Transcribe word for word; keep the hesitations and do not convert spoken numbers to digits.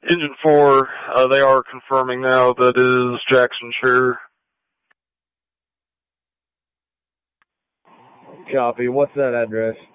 Engine four, uh, they are confirming now that is Jacksonshire. Copy. What's that address?